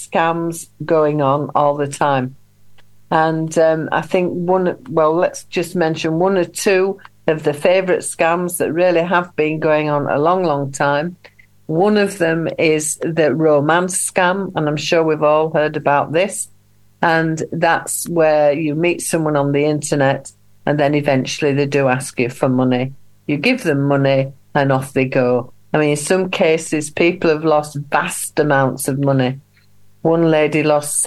scams going on all the time. And I think let's just mention one or two of the favourite scams that really have been going on a long, long time. One of them is the romance scam, and I'm sure we've all heard about this. And that's where you meet someone on the internet, and then eventually they do ask you for money. You give them money, and off they go. I mean, in some cases, people have lost vast amounts of money. One lady lost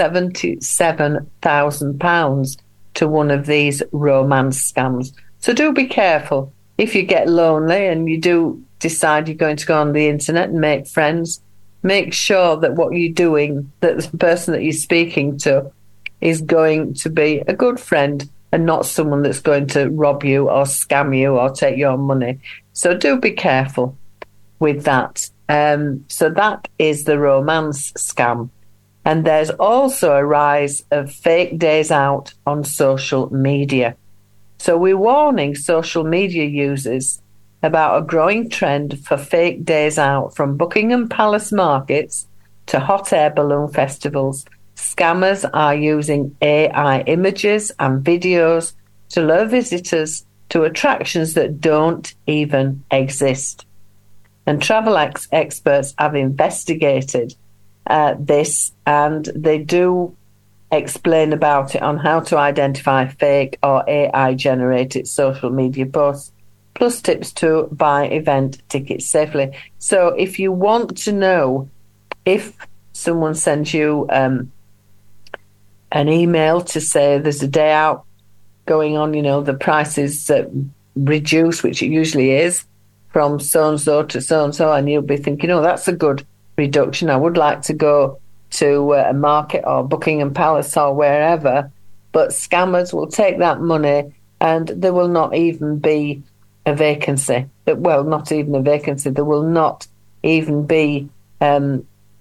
£77,000 to one of these romance scams. So do be careful. If you get lonely and you do decide you're going to go on the internet and make friends, make sure that what you're doing, that the person that you're speaking to is going to be a good friend and not someone that's going to rob you or scam you or take your money. So do be careful with that. So that is the romance scam. And there's also a rise of fake days out on social media. So we're warning social media users about a growing trend for fake days out, from Buckingham Palace markets to hot air balloon festivals. Scammers are using AI images and videos to lure visitors to attractions that don't even exist. And travel experts have investigated this, and they do explain about it on how to identify fake or AI-generated social media posts, plus tips to buy event tickets safely. So if you want to know if someone sends you an email to say there's a day out going on, the price is reduced, which it usually is, from so-and-so to so-and-so, and you'll be thinking, oh, that's a good reduction. I would like to go to a market or Buckingham Palace or wherever, but scammers will take that money and there will not even be a vacancy. Well, not even a vacancy. There will not even be a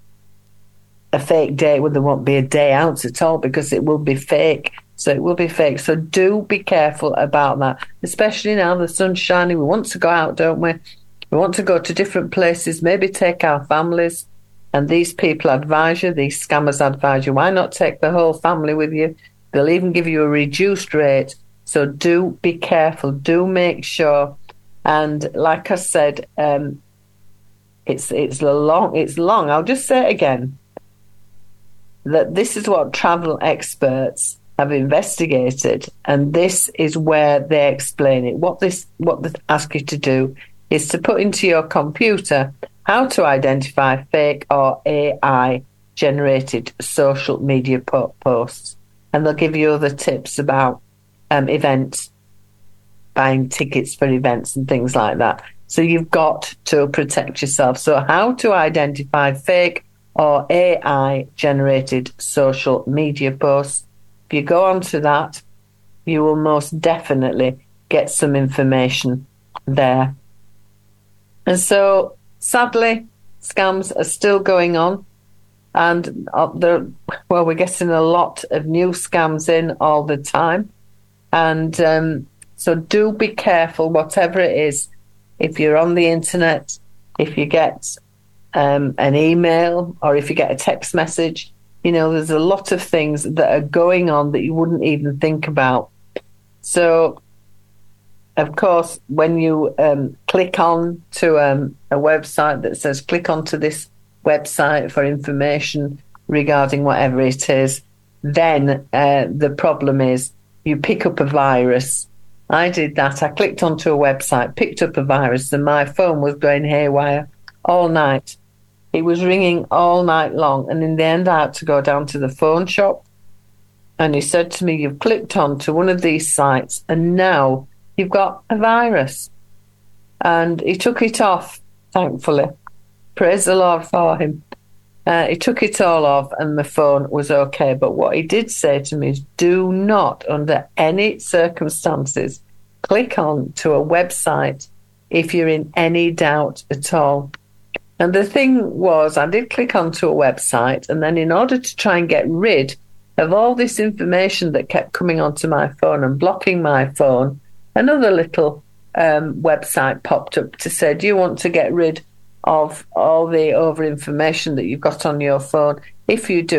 fake day. Well, there won't be a day out at all because it will be fake. So it will be fake. So do be careful about that, especially now the sun's shining. We want to go out, don't we? We want to go to different places, maybe take our families. And these people advise you, these scammers advise you, why not take the whole family with you? They'll even give you a reduced rate. So do be careful. Do make sure. And like I said, it's long. I'll just say it again, that this is what travel experts have investigated, and this is where they explain it. What they ask you to do is to put into your computer how to identify fake or AI generated social media posts, and they'll give you other tips about events, buying tickets for events and things like that. So you've got to protect yourself. So how to identify fake or AI generated social media posts. If you go onto that, you will most definitely get some information there. And so sadly, scams are still going on, and we're getting a lot of new scams in all the time. And so do be careful, whatever it is. If you're on the internet, if you get an email or if you get a text message, there's a lot of things that are going on that you wouldn't even think about. So, of course, when you click on to a website that says click onto this website for information regarding whatever it is, then the problem is you pick up a virus. I did that. I clicked onto a website, picked up a virus, and my phone was going haywire all night. It was ringing all night long, and in the end I had to go down to the phone shop, and he said to me, you've clicked onto one of these sites and now you've got a virus. And he took it off, thankfully. Praise the Lord for him. He took it all off and the phone was okay. But what he did say to me is, do not, under any circumstances, click on to a website if you're in any doubt at all. And the thing was, I did click onto a website, and then in order to try and get rid of all this information that kept coming onto my phone and blocking my phone, another little website popped up to say, do you want to get rid of all the over information that you've got on your phone? If you do,